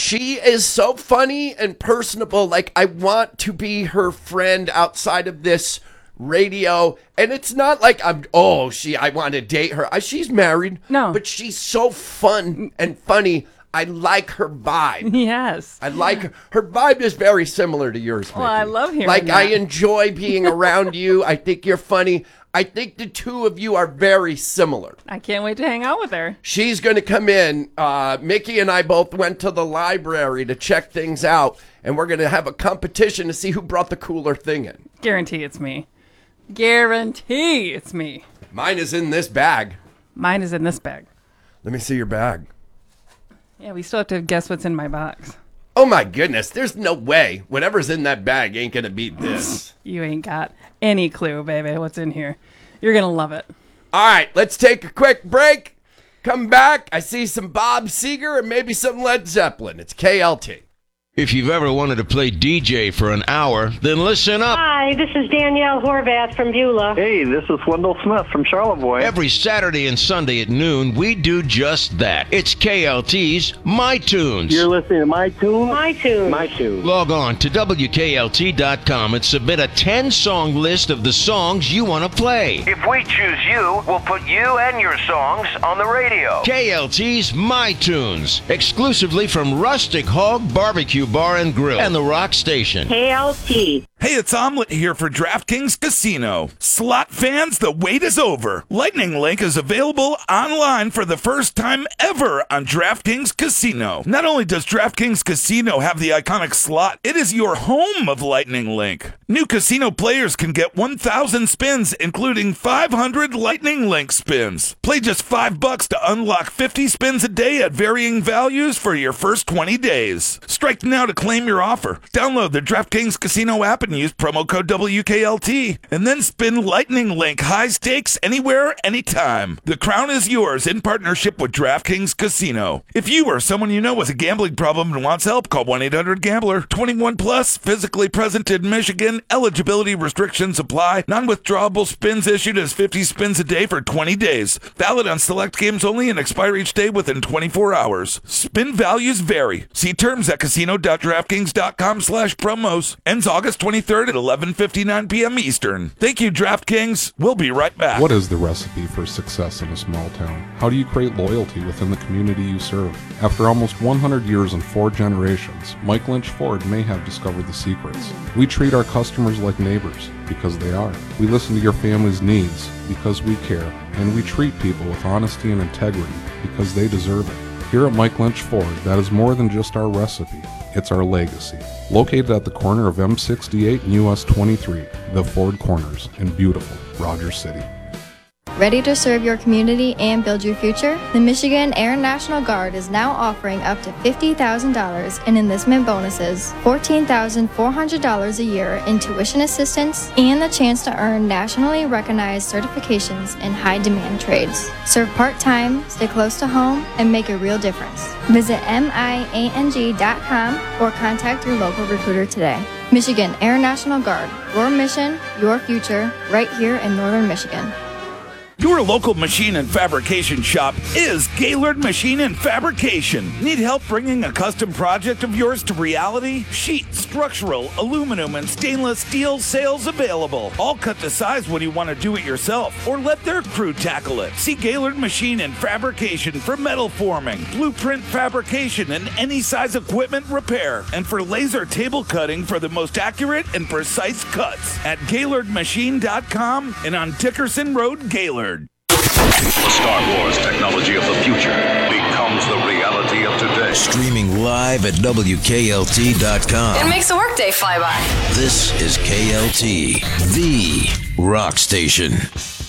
she is so funny and personable. Like, I want to be her friend outside of this radio. And it's not like I want to date her. She's married. No. But she's so fun and funny. I like her vibe. Yes. I like her vibe is very similar to yours, Mickey. Well, I love hearing that. I enjoy being around you. I think you're funny. I think the two of you are very similar. I can't wait to hang out with her. She's going to come in. Mickey and I both went to the library to check things out, and we're going to have a competition to see who brought the cooler thing in. Guarantee it's me. Guarantee it's me. Mine is in this bag. Mine is in this bag. Let me see your bag. Yeah, we still have to guess what's in my box. Oh, my goodness. There's no way. Whatever's in that bag ain't going to beat this. You ain't got any clue, baby, what's in here. You're going to love it. All right, let's take a quick break. Come back. I see some Bob Seger and maybe some Led Zeppelin. It's KLT. If you've ever wanted to play DJ for an hour, then listen up. Hi, this is Danielle Horvath from Beulah. Hey, this is Wendell Smith from Charlevoix. Every Saturday and Sunday at noon, we do just that. It's KLT's My Tunes. You're listening to My Tunes? My Tunes. My Tunes. Log on to WKLT.com and submit a 10-song list of the songs you want to play. If we choose you, we'll put you and your songs on the radio. KLT's My Tunes, exclusively from Rustic Hog Barbecue Bar and Grill and the Rock Station. KLT. Hey, it's Omelet here for DraftKings Casino. Slot fans, the wait is over. Lightning Link is available online for the first time ever on DraftKings Casino. Not only does DraftKings Casino have the iconic slot, it is your home of Lightning Link. New casino players can get 1,000 spins, including 500 Lightning Link spins. Play just $5 to unlock 50 spins a day at varying values for your first 20 days. Strike now to claim your offer. Download the DraftKings Casino app and use promo code WKLT, and then spin Lightning Link high stakes anywhere, anytime. The crown is yours in partnership with DraftKings Casino. If you or someone you know has a gambling problem and wants help, call 1-800-GAMBLER. 21 plus, physically present in Michigan. Eligibility restrictions apply. Non-withdrawable spins issued as 50 spins a day for 20 days. Valid on select games only and expire each day within 24 hours. Spin values vary. See terms at casino.draftkings.com/promos. Ends August 23rd at 11:59 p.m. Eastern. Thank you, DraftKings. We'll be right back. What is the recipe for success in a small town? How do you create loyalty within the community you serve? After almost 100 years and 4 generations, Mike Lynch Ford may have discovered the secrets. We treat our customers like neighbors, because they are. We listen to your family's needs, because we care. And we treat people with honesty and integrity, because they deserve it. Here at Mike Lynch Ford, that is more than just our recipe. It's our legacy. Located at the corner of M68 and US 23, the Ford Corners in beautiful Rogers City. Ready to serve your community and build your future? The Michigan Air National Guard is now offering up to $50,000 in enlistment bonuses, $14,400 a year in tuition assistance, and the chance to earn nationally recognized certifications in high-demand trades. Serve part-time, stay close to home, and make a real difference. Visit MIANG.com or contact your local recruiter today. Michigan Air National Guard, your mission, your future, right here in Northern Michigan. Your local machine and fabrication shop is Gaylord Machine and Fabrication. Need help bringing a custom project of yours to reality? Sheet, structural, aluminum, and stainless steel sales available. All cut to size when you want to do it yourself, or let their crew tackle it. See Gaylord Machine and Fabrication for metal forming, blueprint fabrication, and any size equipment repair, and for laser table cutting for the most accurate and precise cuts at GaylordMachine.com and on Dickerson Road, Gaylord. The Star Wars technology of the future becomes the reality of today. Streaming live at WKLT.com. It makes a workday fly by. This is KLT, the rock station.